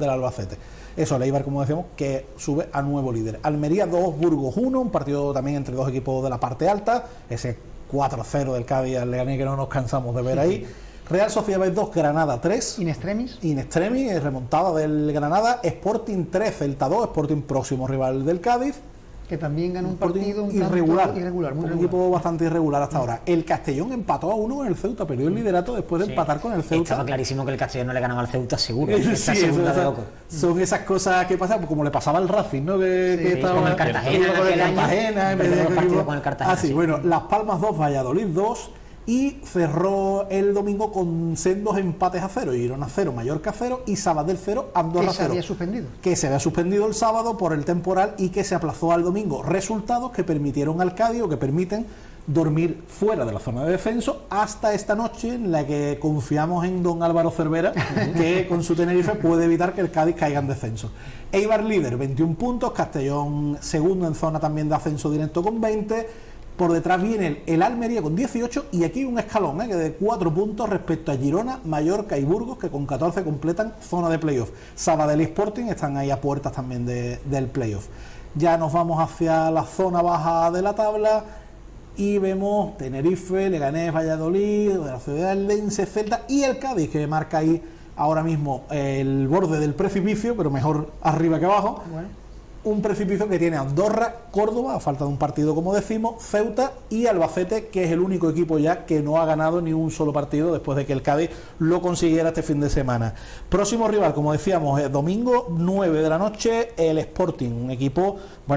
del Albacete. Eso, el Eibar, como decíamos, que sube a nuevo líder. Almería 2, Burgos 1, un partido también entre dos equipos de la parte alta, ese 4-0 del Cádiz al Leganés que no nos cansamos de ver ahí. Real Sociedad 2, Granada 3. In extremis. In extremis, remontada del Granada. Sporting 3, Celta 2, Sporting próximo rival del Cádiz. Que también ganó un partido irregular, muy un equipo bastante irregular hasta ahora. El Castellón empató a 1 con el Ceuta, perdió el liderato después de empatar con el Ceuta. Estaba clarísimo que el Castellón no le ganaba al Ceuta, seguro. Sí, son esas cosas que pasan, como le pasaba al Racing, ¿no? Que estaba con el Cartagena, con el Cartagena, con el Cartagena. Sí, bueno, Las Palmas 2, Valladolid 2. Y cerró el domingo con sendos empates a 0, Girona 0, Mallorca 0 y Sabadell 0, Andorra 0. Que se había suspendido. Que se había suspendido el sábado por el temporal y que se aplazó al domingo. Resultados que permitieron al Cádiz, o que permiten, dormir fuera de la zona de descenso hasta esta noche, en la que confiamos en don Álvaro Cervera, que con su Tenerife puede evitar que el Cádiz caiga en descenso. Eibar líder, 21 puntos, Castellón segundo en zona también de ascenso directo con 20. Por detrás viene el Almería con 18 y aquí un escalón que de 4 puntos respecto a Girona, Mallorca y Burgos, que con 14 completan zona de playoff. Sabadell y Sporting están ahí a puertas también del playoff. Ya nos vamos hacia la zona baja de la tabla y vemos Tenerife, Leganés, Valladolid, la Ciudad Lense, Celta y el Cádiz, que marca ahí ahora mismo el borde del precipicio, pero mejor arriba que abajo. Bueno. Un precipicio que tiene Andorra, Córdoba, a falta de un partido como decimos, Ceuta y Albacete, que es el único equipo ya que no ha ganado ni un solo partido después de que el Cádiz lo consiguiera este fin de semana. Próximo rival, como decíamos, domingo 9 de la noche, el Sporting, un equipo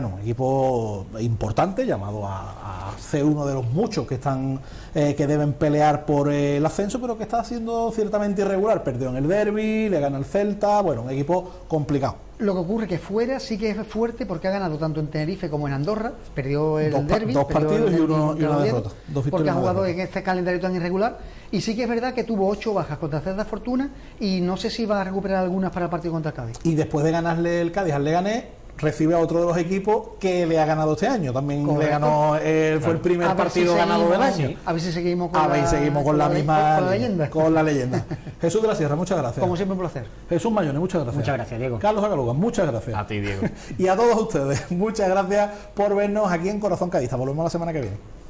importante, llamado a ser uno de los muchos que están que deben pelear por el ascenso, pero que está siendo ciertamente irregular. Perdió en el derbi, le gana el Celta, bueno, un equipo complicado. Lo que ocurre que fuera sí que es fuerte porque ha ganado tanto en Tenerife como en Andorra, perdió el derbi, dos partidos y una derrota, porque ha jugado en este calendario tan irregular, y sí que es verdad que tuvo 8 bajas contra Cerda Fortuna y no sé si va a recuperar algunas para el partido contra el Cádiz. Y después de ganarle el Cádiz al Leganés, recibe a otro de los equipos que le ha ganado este año. También correcto. Le ganó, fue el primer partido ganado del año. A ver si seguimos con la misma leyenda. Con la leyenda. Jesús de la Sierra, muchas gracias. Como siempre, un placer. Jesús Mayone, muchas gracias. Muchas gracias, Diego. Carlos Agaluga, muchas gracias. A ti, Diego. Y a todos ustedes, muchas gracias por vernos aquí en Corazón Cadista. Volvemos la semana que viene.